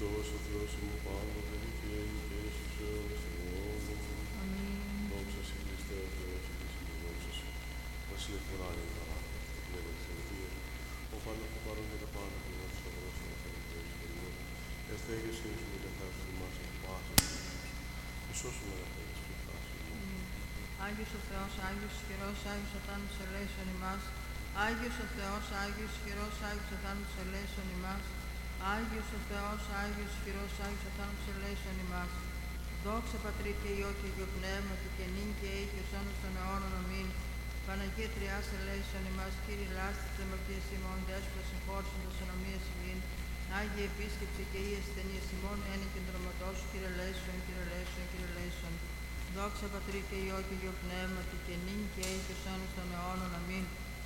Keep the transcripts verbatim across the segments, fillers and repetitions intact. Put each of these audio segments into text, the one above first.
Χριστός, ο Θεός ημών πάντοτε και και στους αιώνας των αιώνων. Αμήν. Δόξα σε Χριστέ ο Θεός, και σε τη δόξα σου. Βασίλε φοράνε η παράδοση, την πνεύμα της ελπίας. Ο πάντα που παρόν και τα πάντα, και ο Θεός ο Θεός και ο Θεός. Εθέ και εσύ σου με καθάσεις του μας από πάσα του Θεούς. Και σώσουμε να θέλεις και φάσεις μου. Άγιος ο Θεός, Άγιος ισχυρός, Άγιος ο θάνατος ελέησον ημάς. Άγιος ο Θεός, Άγιος ισχυρός, Άγιος ο θάνατος ελέησον ημάς. Άγιος ο Θεός, Άγιος ισχυρός, Άγιος ο θάνατος ελέησον ημάς. Δόξα Πατρί και Υιό και Αγιο Πνεύματι και νυν και αεί και ως αιώνας των αιώνων. Αμήν. Παναγία Τριάς ελέησον ημάς. Κύριε λάστη της αμαρτίας ημών, Δέσποτα συγχώρησον τας ανομίας ημίν. Άγιε επίσκεψη και ή ασθενείας ημών, ένι και δροματώσου, Κύριε ελέησον, Κύριε ελέησον, Κύριε ελέησον. Δόξα Πατρί και Υιό και Αγιο Πνεύματι και νυν και αεί και ως αιώνας των αιώνων. Αμήν.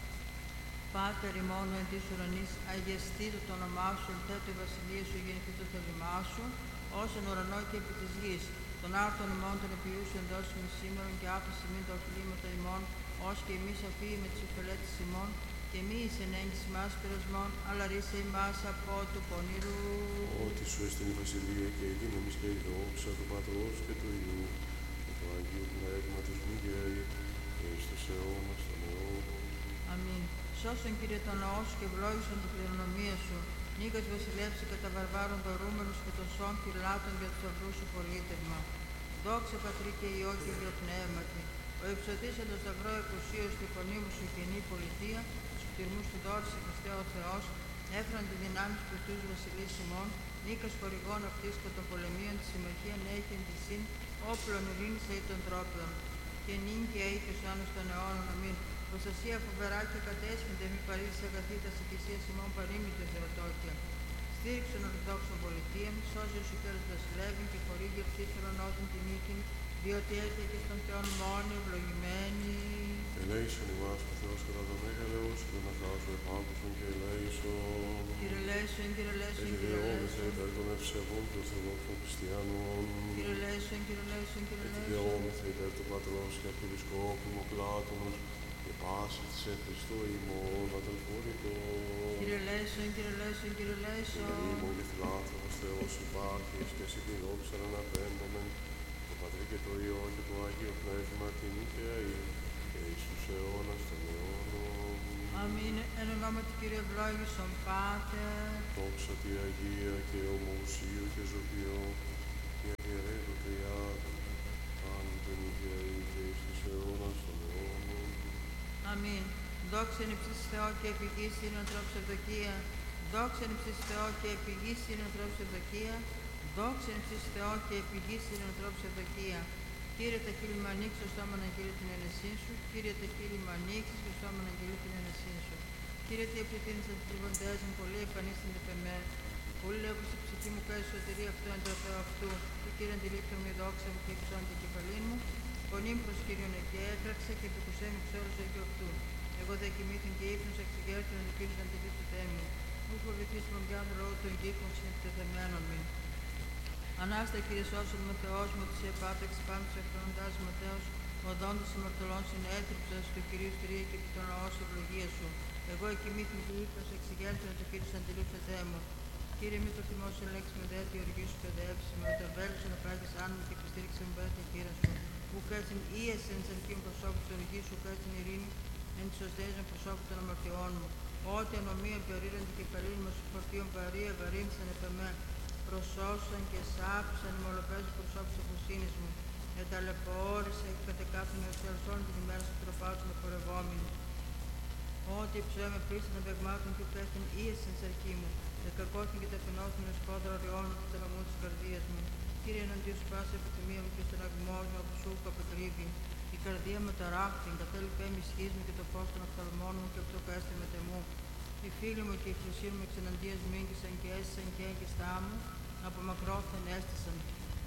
Πάτερ ημών εν της ουρανής, αγιαστήτω το όνομά σου, ελθέτω η βασιλεία σου, γεννηθήτω το θέλημά σου, ως εν ουρανό και επί της γης. Των άρτων ημών των επιούσεων δώσουμε σήμερον και άφησε ημίν τα οφειλήματα ημών, ως και εμείς αφίουμε τις οφειλέτες ημών, και μη εις ενέγγιση μας πειρασμών, αλλά ρίσε ημάς από του πονηρού. Ότι σου έστειλε η βασιλεία και η δύναμη και η δόξα του Πατρός και του Υιού και του Αγίου Πνεύματος μη γέρει και εις τους αιώνας των αιώνων. Αμήν. Σώσον Κύριε τον ναό σου και ευλόγησον την κληρονομία σου. Νίκας βασιλεύσει κατά βαρβάρων δωρούμενους και των σών φυλάτων για τους αυρούς σου πολίτευμα. Δόξα Πατρί και Υιό και Αγιο Πνεύματι. Ο υψωτής εν το σταυρό εκουσίως και φωνή μου σου καινή πολιτεία, στους κτηρμούς του δόρισε Χριστέ ο Θεός, έφραν τη δυνάμει του Χριστούς βασιλείς ημών, νίκας χορηγών αυτής κατά των πολεμίων τη συμμαχία έχει εν τη συν, όπλων ειρήνης αεί των τρόπιων. Και νυν και αεί και ως αιώνας των αιώνων. Αμήν. Προστασία φοβερά και κατέσχυνται, μη παρήσει αγαθή τα οικησίας ημών παρήμητε θεοτόκια. Στήριξον ορθοδόξων πολιτείων, σώζει ο συγχαίρος βασιλεύει και χορήγει ψήφιρον ότιν την νίκην, διότι έρχεται και στον Θεόν μόνοι ευλογημένη. Ελέησον ημάς ο Θεός κατά το μέγαλος και τον αθάωσο επάκουσον και ελέησον. Κύριε ελέησον, Κύριε ελέησον, Κύριε Επιδιώμεθα ελέησον. υπέρ των ευσεβών και ορθοδόξων χριστιανών. Κύριε ελέησον, Κύριε ελέησον, Κύριε ελέησον. Επιδιώμεθα υπέρ του Πατρός και Αρχιεπισκόπου Πλάτωνος και πάση της εν Χριστώ ημών αδελφότητος. Κύριε ελέησον, Κύριε ελέησον, Κύριε ελέησον. Ημών και φιλάνθρωπος Θεός υπάρχεις και εσύ τη δόξα να αναπέμπομεν το Πατρί και το Υιό και το Άγιο Πνεύμα την νίκαια και εις τους αιώνας των αιώνων. Αμήν. Εν ονόματι Κύριε ευλόγησον Πάτερ. Δόξα τη Αγία και ομοουσίου και ζωοποιώ και αγιερέτω τριάδο πάντοτε νίκαια και εις τους αιώνας των αιώνων. Αμήν. Δόξα εν υψής Θεό και επί γης είναι ανθρώπους ευδοκία. Δόξα εν υψής Θεό και επί γης είναι ανθρώπους ευδοκία. Δόξα εν υψής Θεό και επί γης είναι ανθρώπους ευδοκία. Κύριε τα χείλη μου ανοίξει, το στόμα να αγγείλει την αίρεσή σου. Κύριε τα χείλη μου ανοίξει, το στόμα να αγγείλει την αίρεσή σου. Κύριε τι επιτείνεις από τις βοντές μου, πολύ επανίστην επεμέ. Πολύ λέω πως η ψυχή μου κάνει σωτηρία αυτού εν το Θεό αυτού. Και Κύριε αντιλήφθη μου η δόξα μου και υψών την κεφαλή μου. Φωνή μου προς Κύριον και έκραξε και επικουσέ μου ξόρος Αγίου αυτού. Εγώ δε κοιμήθην και ύπνος εξηγέρθην ότι Κύριος αντιλήφθη Θεέ μου. Μη φοβηθείς μον πιάνω λόγω των κήπων συνεπτεθεμένων μην. Ανάστα Κύριε σώσον με Θεός μου, ότι σε επάπτυξη πάνω στους εχθρόντας Ματέος, οδόντας αμαρτωλών συνέτριψας του Κυρίου στηρία και επί τον λαό σου ευλογία σου. Εγώ εκοιμήθην και ύπνος εξηγέρθην ότι Κύριος αντιλήφθη Θεέ μου. Κύριε, μη το θυμώσαι λέξη με δε τη οργή σου παιδεύσει με, ότι αβέλουσα να πράγεις άν μου και επιστήριξε με πέρα τη χείρα σου. Που κάτsin ίεσεν σαν αρχήν προσώπου της οργής σου, κάτsin ειρήνη εν της οσδέζων προσώπου των αμαρτιών μου. Ό,τι ανομία περίραν την κεφαλήν μου, σου φορτίων παρία βαρύνθησαν επ' εμέ. Προσώσαν και σάπησαν οι μολοπέζους προσώπους της αφροσύνης μου. Εταλαιπώρησα και κατεκάφθηνε ο Θεός όλη την ημέρα σου τροπάτσου με πορευόμενοι. Ό,τι ψέμε πίστη των παιγμάτων και πέφτουν ίεσεν σ' αρχή μου. Δεκακόθην και ταπεινώθην με σκόδρα οριών του τελαμού της καρδίας μου. Κύριε, εναντίον σου πάσα επιθυμία μου και στον αγμό μου από σου που απεκρύβει. Η καρδία με ταράχθην, κατέλειπε με ισχύς μου και το φως των οφθαλμών μου και αυτό κάστη με τεμού. Οι φίλοι μου και οι εκκλησίες μου εξεναντίας μου ήγγισαν και έστησαν και έγκυστά μου, από μακρόφθεν έστησαν.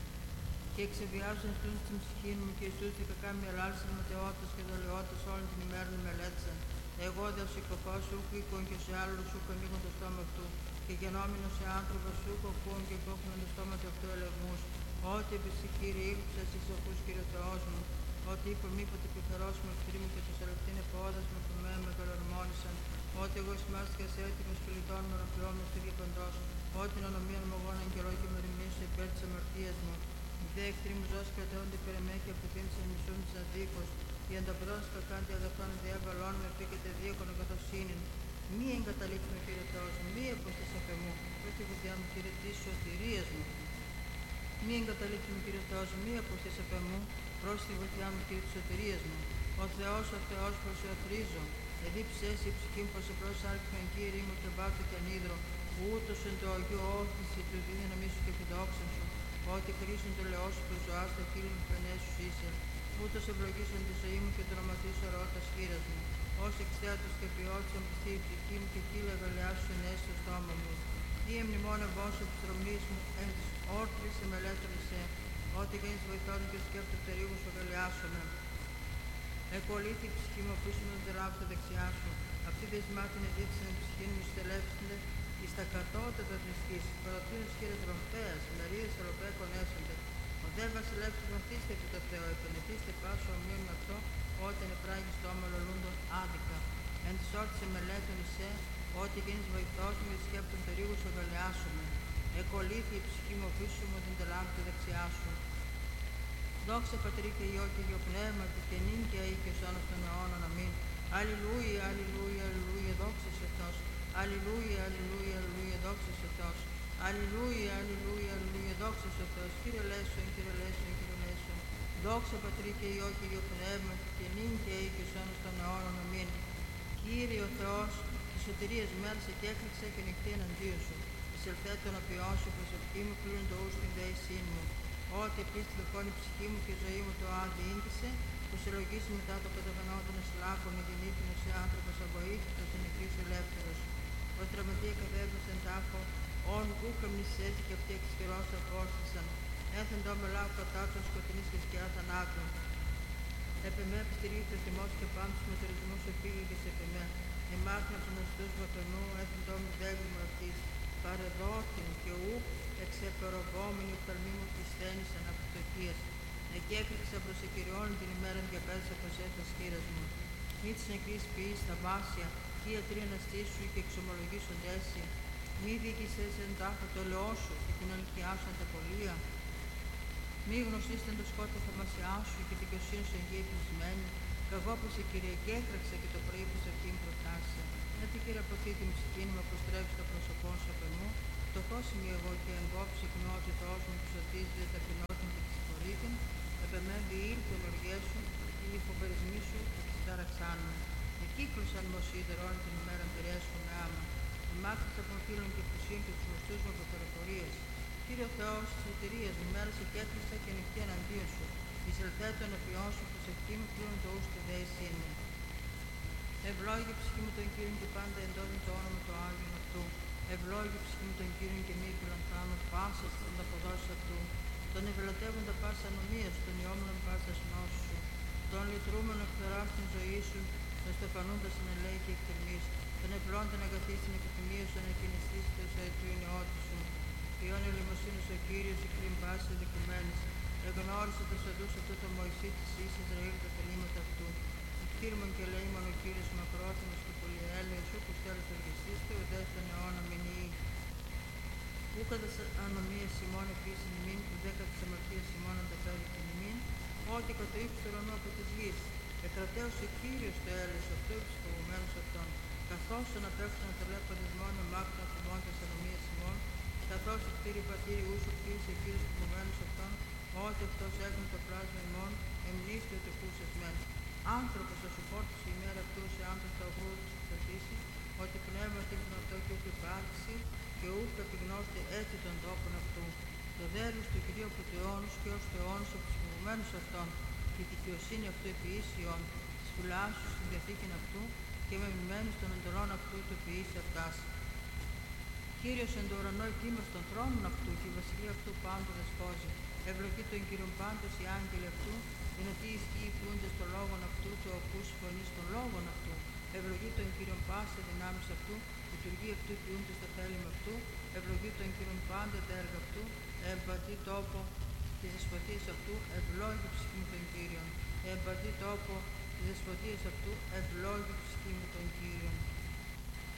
Και εξεβιάζουν στους την ψυχή μου και στους τη κακά μη ελάλησαν ματαιότητας και δολιότητας όλη την ημέρα με μελέτησαν. Εγώ δε ως οικοφός σου οίκον και σε άλλους σου ανοίγουν το στόμα αυτού. Και γενόμενο σε άνθρωπο σου κοκούν και κόφουν το στόμα του αυτού ελεγμούς. Ό,τι επισή Κύριε ήλουψα εσείς ακούς Κύριε Θεός μου. Ότι είπε μήποτε επιφερός μου εχθροί μου και τους ελευθύν επόδας μου που με με καλορμόνησαν. Ότι εγώ σημάστηκα σε έτοιμος και λιτών με ροπιών μου στη γη παντός. Ό,τι την ονομία μου αγώνα καιρό και με ρημνήσω υπέρ της αμαρτίας μου. Οι δε εχθροί μου ζώας κρατώνται υπέρ εμέ και αποτίμησαν μισούν της αδίκως. Οι ανταπρός κακάντι αδαφάν διάβαλών με πήκεται δίωκον εγκατοσύνην. Μη εγκαταλείψει με Κύριε Θεός μου, μη αποστείς απ' εμού. Προς τη βοηθειά μου Κύριε της σωτηρίας μου. Μη εγκαταλείψει με Κύριε Θεός μου, μη αποστείς απ' εμού. Προς τη βοηθειά μου Κύριε της σωτηρίας μου. Ο Θεός, ο Θεός προσεωθρίζω. Εδίψε η ψυχή μου πως εμπρός άρχιον Κύριε μου και μπάτω και ανίδρο. Ούτως εν το Αγίου όθηση του δύναμη σου και επιδόξαν σου. Ότι χρήσουν το λαιό σου του ζωάς τα χείλη μου φαινές σου είσαι. Ούτως ευλογήσαν τη ζωή μου και το ονοματίσω ρώτα χείρας μου. Ως εξτέατος και ποιότητας πιστή η ψυχή μου και κύλα γαλιά σου ενέσει στο στόμα μου. Τι εμνημόνευόν σου της δρομής μου, εν της όρτρης εμελέτωνεσαι. Ό,τι κάνεις βοηθών και σκέφτομαι περίγου σου αγαλιάσομαι. Εκολύθη η ψυχή μου, αφού μου δεν ράβει στα δεξιά σου. Αυτή δεσμά την εδίτησαν η ψυχή μου, στελεύσονται εις τα κατώτατα της γης. Παρατήρως κύριε τρομφέας, μερίδες ελοπαίκων έσονται. Ο δε βασιλεύς βαθίστε επί το Θεό, επενετήστε πάσο ομοίων με αυτό, όταν επράγει στο όμελο λούντον άδικα. Εν της όρτης εμελέτων εισέ, ό,τι γίνεις βοηθός μου, εις σκέπτον περίγου σου αγαλιάσουμε. Εκολύθη η ψυχή μου, αφήσου μου την τελάμπη δεξιά σου. Δόξα Πατρί και Υιό και Υιό Πνεύματι και νυν και αεί και σ' των αιώνων. Αμήν. Αλληλούια, αλληλούια, αλληλούια, δόξα σε Θεός. Αλληλούια, αλληλούια, αλληλούια, δόξα σε Θεός. Αλληλούια, αλληλούια, αλληλούια, δόξα σε Θεός. Κύριε Λέησον, Κύριε Λέησον, Κύριε Λέησον. Δόξα Πατρί και Υιό και Υιό Πνεύματι και νυν και αεί και σ' των αιώνων. Αμήν. Κύριε ο Θεός, της σωτηρίας μέρας εκέκραξε και νυχτή εναντίον σου. Εισελθέ τον απειών σου, προσευχή μου, πλούν το ους την δεησήν μου. Ό,τι επίσης τηλεφώνει η ψυχή μου και η ζωή μου το άδει ίγκυσε, που συλλογήσει μετά το καταφανόταν εσλάκων, η γεννήτην σε άνθρωπος αβοήθητος, εν νεκρής ελεύθερος. Ο τραυματία κατέβασε εν τάφο, όν ούκαμνης έτσι και αυτοί εξ καιρός απόστησαν. Έθεν το μελάω κατά του σκοτεινής και σκιά θανάτου. Επεμέ επιστηρίζει ο θυμός και πάντως με τουρισμούς επίγεγες επεμέ. Εμάχνα του μεστούς βατονού, έθεν το μη δέγγλημα αυτής. Παρεδόθην και ου εξεπεροβόμενη οφθαλμή μου της θένης αναπτωκίας. Εκέκρυξα προς εκυριών την ημέρα και πέσα προς έφτας χείρας μου. Μη της νεκρής ποιής τα βάσια, τι ιατροί αναστήσου και εξομολογήσουν τέσσι. Μη δίκησες εν τάφο το λαιό σου και την αληθειά σου τα πολλία. Μη γνωστήστε το σκότα θαυμασιά σου και δικαιοσύνη σου εγγύη πλησμένη. Καγώ πως η Κυριακή έκραξε και το πρωί που σε αυτήν προτάσσε. Έτσι Κύριε αποθεί την ψυχή μου, αποστρέψει το πρόσωπό σου απ' εμού. Φτωχός είμαι εγώ και εγκόψη κοινότητός μου που σωτίζεται ταπεινότητων και της συγχωρήτην. Επεμέβη ήρθε ο λοργές σου, οι λιφοβερισμοί σου εξητάραξάν με. Εκύκλωσαν μου σίδερον την ημέρα περιέσχω με άμα. Εμάθησα από φίλων και πλουσίων και τους γνωστούς μου από πληροφορίες. Κύριε ο Θεός της σωτηρίας μου, μέρας εκέκλεισα και νυχτή εναντίον σου. Εισελθέ των επιών σου, προσευχή μου, πλούν το ους τη δέησή μου. Ευλόγη ψυχή μου τον Κύριον και πάντα εντώνει το όνομα του Άγιον αυτού. Ευλόγη ψυχή μου τον Κύριον και μη επιλαμφάνω πάσα στην ανταποδόση αυτού. Τον ευελατεύοντα πάσα ανομία σου, τον ιόμενον πάσα γνώση σου. Τον λυτρούμενο εκφτερά στην ζωή σου, τον στεφανούντα στην ελέη και εκτιμή. Τον ευλόντων αγαθή στην επιθυμία σου, να κινηστεί στο αετού νεότη σου. Ποιόν ελεημοσύνη ο Κύριος, η κρύν πάση δικημένη. Εγνώρισε τους οδούς αυτού το Μωυσή της εις Ισραήλ τα θελήματα αυτού. Εκτήρμον και λέημον ο Κύριος μακρόθυμος και πολυέλεος, ούκου τέλος εργεστήστε, ουδές τον αιώνα μηνύει. Ού κατά της ανομίας ημών επίσης ημίν, ουδέ κατά της αμαρτίας ημών ανταφέρει την ημίν, ότι κατ' το ύψος του ουρανού από της γης. Εκρατέωσε Κύριος το έλεος αυτό, επισφοβουμένος αυτόν. Καθώς τον απέφτουν να τελέποντες μόνο μάκρυνα θυμών της ανομίας ημών, καθώς εκτήρη πατήρι ούσου κτήρισε Κύριος φοβουμένος αυτόν, ότι αυτός έκανε το πλάσμα ημών, εμνήστη ο τεκούσες μεν. Άνθρωπος θα σου πόρτισε η μέρα αυτού σε άνθρωπο θα ογρού του κρατήσει, ότι πνεύμα τύχουν αυτό και ούκ υπάρξει, και ούκ επιγνώστε έτσι των τόπων αυτού. Το δέλος του Κυρίου από του αιώνους και ως του αιώνους από τους φοβουμένους αυτών, και η δικαιοσύνη αυτού επί ίσιον, της φυλάσσου στην διαθήκην αυτού, και με μημένους των εντολών αυτού του επί ίση αυτάς. Κύριος εν το ουρανό εκείμος των θρόνων αυτού, και η βασιλεία αυτού πάντου δεσπόζει. Ευλογεί τον Κύριον πάντως οι άγγελοι αυτού, δυνατοί ισχύοι πλούντες των λόγων αυτού, το ακούς φωνής των λόγων αυτού. Ευλογεί τον Κύριον πάσα δυνάμεις αυτού, λειτουργεί αυτού ποιούντες το θέλημα αυτού. Ευλογεί τον Κύριον πάντα τα έργα αυτού, εμπατεί τόπο της δεσποτείας αυτού, ευλόγει ψυχή μου τον Κύριον. Εμπατεί τόπο της δεσποτείας αυτού, ευλόγει ψυχή μου τον Κύριον.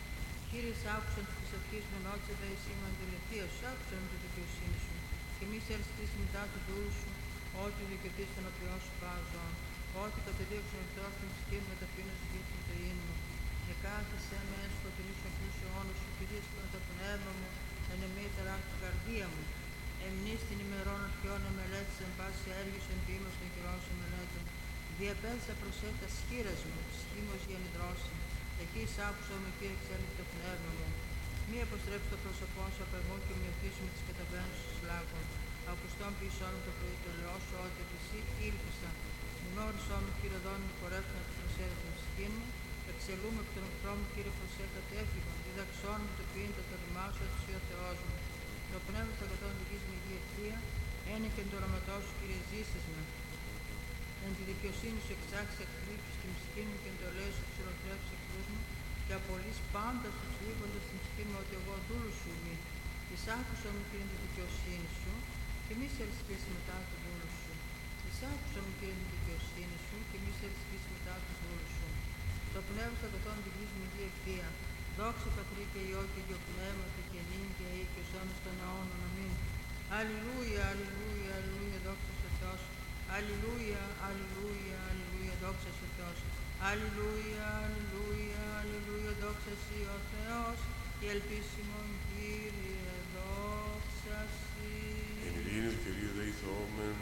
Κύριε, άκουσαν τη προσευχή μου, ενώτησε δε εσύ με αντιληφθία σου, άκουσαν τη δικαιοσύνη σου. Και μη σε αριστείς μετά του δούλου σου, ότι δικαιωθεί στον οποίο σου πάζον. Ότι κατεδίωξε ο εχθρός την ψυχή μου, ταπείνωσε για την ζωή μου. Εκάθισε με εν σκοτεινή σου απλούς αιώνους σου, πηδήσκον το πνεύμα μου, εν εμή ταράχτη την καρδία μου. Εμνείς την ημερών αρχαιών εμελέτης εν πάση έργης εν ποίημος των καιρών σου μελέτων. Διαπέδησα προσέχτα σκύρας μου, σχήμος για νηδρώσει. Εκεί σ' άκουσα με Κύριε εξέλιξε το πνεύμα μου. Μη αποστρέψει το πρόσωπό σου απ' εγώ και μη αφήσει με τις καταβαίνουσες λάκων. Ακουστών πίσω μου το πρωί το λέω σου ότι επί εσύ ήλπισα. Γνώρισό μου Κύριε Δόν μου χορεύει να του προσέλθει την ψυχή μου. Εξελούμε εκ των εχθρών μου Κύριε προσέλθει έφυγον. Διδαξών μου το ποιήν το θερμά σου ότι εσύ ο Θεός μου. Το πνεύμα στα κατών δικής μου υγεία ευθεία. Ένε και εν το οραματό σου Κύριε ζήσεις με. Εν τη δικαιοσύνη σου εξάξεις εκπλήξεις την ψυχή μου και εν το λέει σου ξυλοτρέψεις εχθρούς μου και απολύς πάντα στους λείποντας την ψυχή μου ότι εγώ δούλου σου είμαι. Εις άκουσα μου Κύριε τη δικαιοσύνη σου και μη σε αριστείς μετά του δούλου σου. Εις άκουσα μου Κύριε τη δικαιοσύνη σου και μη σε αριστείς μετά του δούλου σου. Το πνεύμα στα κατών δικής μου υγεία ευθεία. Δόξα Πατρί και Υιό και Υιό Πνεύματι και νυν και αεί και ως αιώνας των αιώνων. Αμήν. Αλληλούια, αλληλούια, αλληλούια, δόξα σε Θεός. Αλληλούια, αλληλούια, αλληλούια, δόξα σε Θεός. Αλληλούια, αλληλούια, αλληλούια, δόξα σε ο Θεός. Η ελπίσιμον Κύριε, δόξα σε. Εν ειρήνη του Κυρίου δεηθόμεν,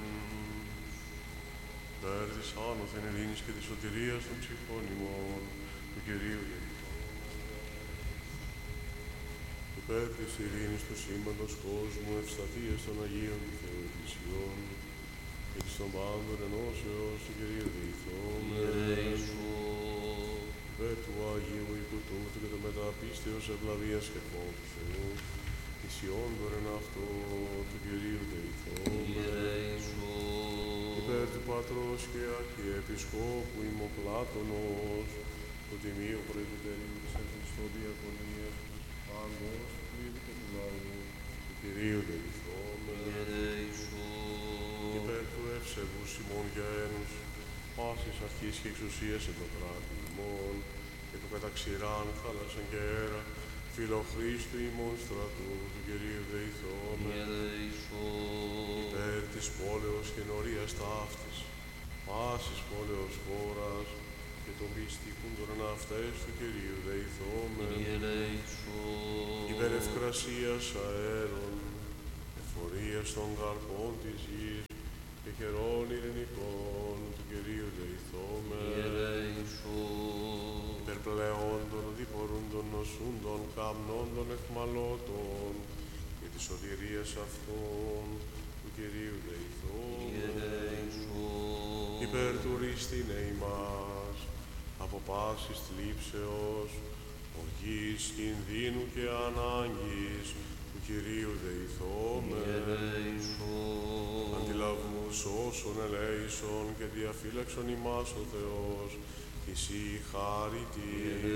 υπέρ της άνωθεν ειρήνης και της σωτηρίας των ψυχών ημών, του Κυρίου δεηθόμεν. Υπέρ της ειρήνης του σύμπαντος κόσμου, ευσταθίας των Αγίων του Θεού Εκκλησιών, και της των πάντων ενώσεως του Κυρίου δεηθόμεν. Υπέρ του Αγίου οίκου τούτου και το μεταπίστεως ευλαβίας και φόβου του Θεού, θυσιών δωρεν αυτό του Κυρίου δεηθόμεν. Υπέρ του Πατρός και Αρχιεπισκόπου ημοπλάτωνος, του Τιμίου Προεδρυτερίου της Ευχριστών Διακονίας, πάντως του Ίδιου και του Λαού, του Κυρίου δεηθόμεν. Υπέρ του ευσεβούς ημών γένους, πάσης αρχής και εξουσίας εν το κράτη ημών, και του καταξηράν θάλασσαν και αέρα, φιλοχρίστου ημών στρατού, του Κυρίου δεηθόμεν. Υπέρ της πόλεως και νορίας ταύτης, πάσης πόλεως χώρας, και των πιστικών των αυτές του Κυρίου δεηθόμεν. Υπέρ ευκρασίας αέρων, εφορίας των καρπών της γης, και καιρών ειρηνικών του Κυρίου δεηθόμεν. Υπέρ πλεόντων, διπορούντων, νοσούντων, καμνόντων, εχμαλώτων, και της σωτηρίας αυτών του Κυρίου δεηθόμεν. Υπέρ του ρίστηνε ημάς, από πάσης θλίψεως, οργής, κινδύνου και ανάγκης, του Κυρίου δεηθόμεν. Αντιλαβούς όσων ελέησον και διαφύλαξον ημάς ο Θεός, εσύ χάρητη.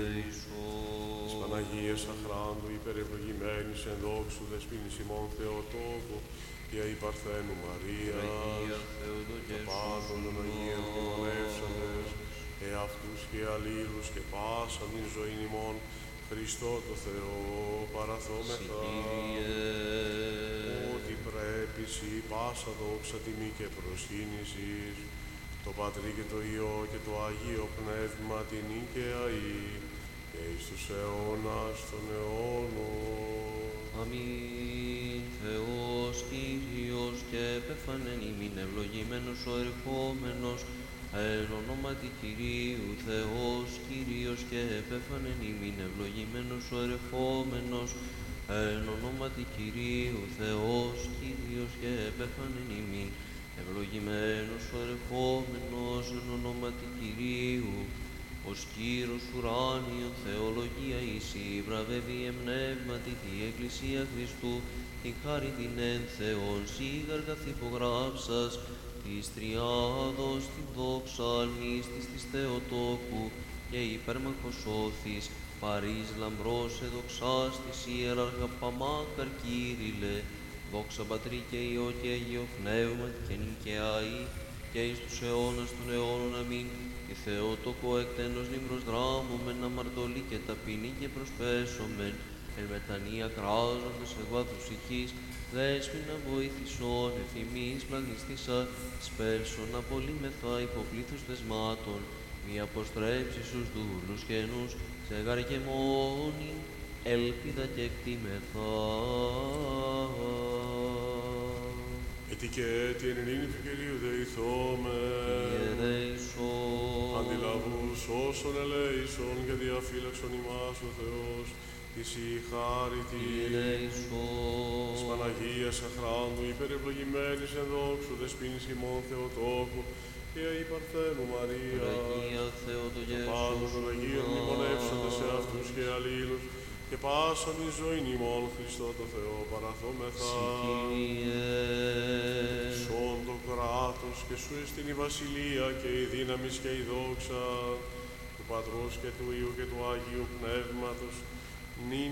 Της Παναγίας αχράντου υπερευλογημένης εν δόξου δεσποίνης ημών Θεοτόκου και η Παρθένου Μαρίας, τα πάντων των Αγίων γνωρεύσαντες, εαυτούς και αλλήλους και πάσαν την ζωήν ημών, Χριστό το Θεό παραθόμεθα, ότι πρέπει σοι πάσα δόξα τιμή και προσκύνησης, το Πατρί και το Υιό και το Αγίο Πνεύμα την νίκαια ή, και εις τους αιώνας των αιώνων. Αμήν. Θεός Κύριος και επέφανεν ημίν ευλογημένος ο ερχόμενος, εν ονόματι Κυρίου. Θεός Κύριος και επέφανεν ημίν ευλογημένος ο ερχόμενος, εν ονόματι Κυρίου. Θεός Κύριος και επέφανεν ημίν ευλογημένος ο ερχόμενος, εν ονόματι Κυρίου. Ως Κύρος ουράνιον θεολογία ίση, βραβεύει εμπνεύματι τη Εκκλησία Χριστού, την χάρη την εν Θεόν σίγαρ καθυπογράψας, της Τριάδος την δόξα νίστης της Θεοτόκου και υπέρμαχος όθης, παρείς λαμπρός εδοξάς της ιεράρχα Παμάκαρ Κύριλε, δόξα Πατρί και Υιό και Αγίο Πνεύματι και νυν και αεί, και εις τους αιώνας των αιώνων αμήν. τη Θεότοκο εκτένος λίμνος δράμομεν, αμαρτωλή και ταπεινή και προσπέσομεν, εν μετανία κράζοντας εγβάθους ηχής, δέσποινα βοήθησον, εφημείς πλανιστήσα, σπέρσον απολύμεθα υποπλήθους θεσμάτων, μη αποστρέψεις στους δούλους καινούς, σε γαργεμόνη, ελπίδα και εκτίμεθα. Έτι και έτι εν ειρήνη του Κυρίου δεηθόμεν. Ιερέησον, Αντιλαβούς όσων ελέησον και διαφύλαξον ημάς ο Θεός, της η χάρητη. Ιερέησον, Της Παναγίας αχράντου υπερευλογημένης εν δόξου δεσποίνης ημών Θεοτόκου και η Παρθένου Μαρία. Αγία Θεότο Πάντων των Αγίων μνημονεύσονται σε αυτούς και αλλήλους και πάσαν η ζωή ημών Χριστό το Θεό παραθόμεθα. Κύριε, Σον το κράτος και σου εστιν η βασιλεία και η δύναμις και η δόξα του Πατρός και του Υιού και του Αγίου Πνεύματος νυν